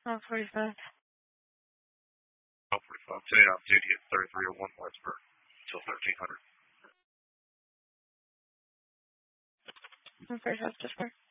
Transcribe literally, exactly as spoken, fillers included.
Oh, forty-five. Oh, forty-five. Today on duty at thirty-three oh one Whitesburg until thirteen hundred. I'm forty-five, just